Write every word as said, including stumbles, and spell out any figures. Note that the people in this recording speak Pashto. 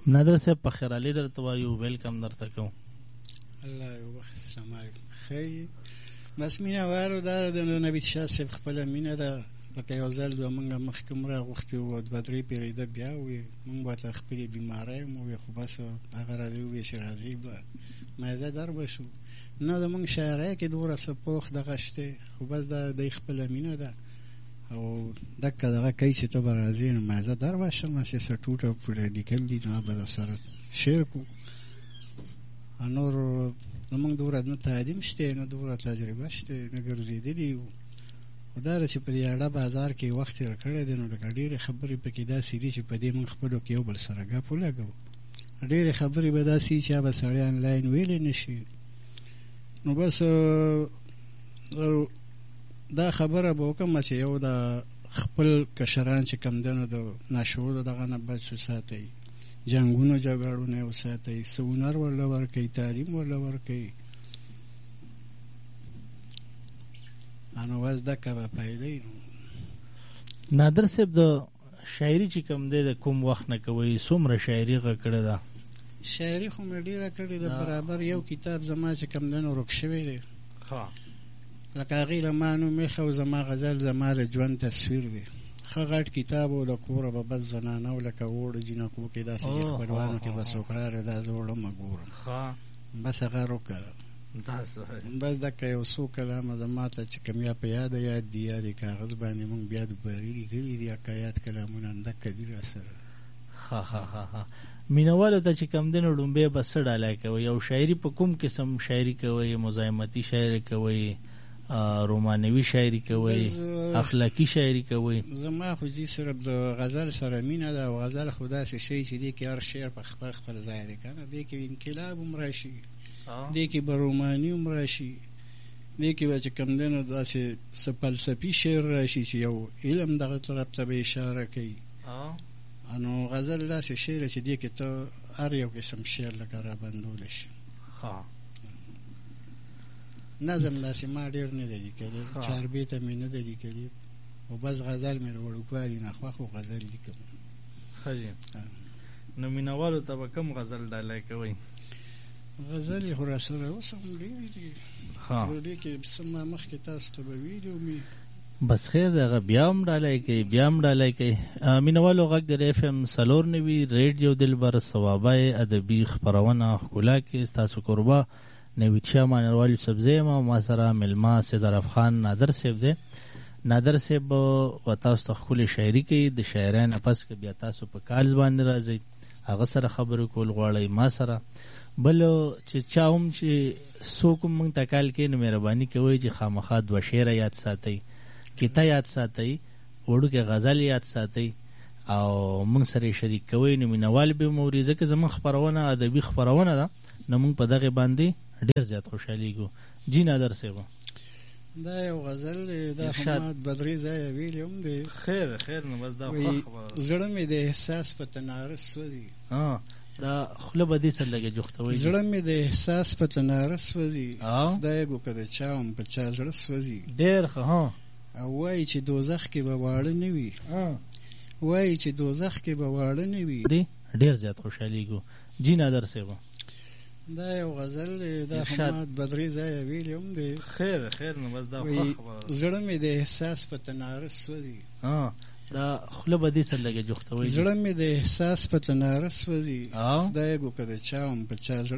نادر صاحب په خیر علي درته وایو، ویلکم درته کوم. الله وبخښي. السلام علیکم. خیر بس مینه وارو دا د نبی شاه صاحب خپله مینه ده. لکه یو ځل دوه موږ مخکې هم راغوښتي وو، دوه درې پېرېده بیا وې موږ ورته خپلې بیمارۍ هم وویې، خو بس هغه راځي وویې چې راځي به مایزه در به شو. نه زموږ شاعرۍ کې دومره څه پوخ دغه شته، خو بس دا دی خپله مینه ده او دکه دغه کوي چې ته به راځې نو مایزه در به شم، چې څه ټوټه پوټه لیکل دي نو به در سره شعر کړو. نور زموږ دومره نه تعلیم شته، نه دومره تجربه شته، نه ګرځېدلي یو. خو دا ده چې په دې اړه بازار کې وخت تېر کړی دی، نو لکه ډېرې خبرې پکې داسې دي چې په دې موږ خپلو کې یو بل سره ګپ ولګوو. ډېرې خبرې به داسې وي چې هغه به سړی انلاین ویلی نه شي. نو بس دا خبره به وکړم چې یو د خپل کشران چې کم دی نو د ناشعورو دغه نه بچ وساتئ، جنګونو جګړو نه یې وساتئ، څه هنر ورله ورکوئ، تعلیم ورله ورکوئ. نو بس دکه به پیدی. نادر صاحب د شاعري چې کوم دی د کوم وخت نه کوئ؟ څومره شاعري غږ کړې ده؟ شاعري خو مې ډېره کړې ده. برابر یو کتاب زما چې کوم دی نو ورک شوی دی، لکه هغې له ما نوم ایښی و زما غزل زما د ژوند تصویر دی. ښه غټ کتاب و، د کوره به بس زنانه و لکه وړو جینکو کې داسې چې خپلوانو کې به څوک راغی دا زه وړمه ګورم، بس هغه روکه. بس دکه یو څو کلامه زما ته چې کوم یا په یاده یاد دي یا د کاغذ باندې مونږ بیا دوبارې لیکلي دي حکایات کلامونه همدکه دي را سره. ښه ښه ښه ښه مینهوالو ته چې کوم دی نو لومبی به څه ډالۍ کوئ؟ او شاعري په کوم قسم شاعري کوئ؟ مزاحمتي شاعري کوئ، رومانوي شاعري کوئ، اخلاقي شاعري کوئ؟ زما خو جي صرف د غزل سره مینه ده، او غزل خو داسې شی چې دی کې هر شعر په خپل خپل ځای دی که نه. دی کې انقلاب هم راشي، دی کې به روماني هم راشي، دی کې به چې کوم دی نو داسې څه فلسفي شعر راشي چې یو علم دغه طرف ته به اشاره کوي. نو غزل داسې شعر چې دی کې ته هر یو قسم شعر لکه را بندولی شي. نظم داسې ما ډېر نه دی لیکلی، چاربیته مې نه دی لیکلی، خو بس غزل مې د وړوکوالي نه خوښ و غزل لیکم. ښه جي. نو مینهوالو ته به کوم غزل ډالۍ کوئ؟ غزل یې خو را سره اوس هم ډېرې دي، ډېرې کې څه ما مخکې تاسو ته به ویلي مې. بس خیر دی، هغه بیا هم ډالۍ کوي، بیا هم ډالۍ کوي. مینهوالو غږ د اف ام څلور نوي ریډیو دلبر صوابی ادبي خپرونه ښکلا کې ستاسو کوربه نوید شاه مانروالي صاحب زه یم او ما سره مېلمه سید خان نادر صاحب دی. نادر صاحب و تاسو ته ښکلې شاعري کوي. د شاعرۍ نه پس که بیا تاسو په کالز باندې راځئ، هغه سره خبرې کول غواړئ، ما سره بل چې چا هم چې څوک هم موږ ته کال کوي نو مهرباني کوئ چې خامخا دوه شعره یاد ساتئ، کیته یاد ساتئ، وړوکې غزل یاد ساتئ او موږ سره یې شریک کوئ. نو مینهوال به مو اوري، ځکه زموږ خپرونه ادبي خپرونه ده، نو موږ په دغې باندې ډېر زیات خوشحالیږو. جي نادر صاحب دا یو غزل دی، دا حماد بدري ځایه ویلي هم دی. خیر خیر نو بس دا خوښ خبره. زړه مې د احساس په تناره سوځي. دا خوله به دې سره لږه جوختوئ. زړه مې د احساس په تناره سوځي، خدای ګو که د چا هم په چا زړه سوځي. ډېر ښه. ها او وایي چې دوزخ کې به واړه نه وي، وایي چې دوزخ کې به واړه نه وي. ډېر زیات خوشحالیږو. جي نادر صاحب دا یو غزل دی، دا حماد بدري ځایه ویلي هم دی. خیر خیر نو بس دا خوښ خبره. زړه مې د احساس په تناره سوځي. دا خوله به دې سره لږه جوختوئ. زړه مې د احساس په تناره سوځي، خدای ګو که د چا هم په چا زړه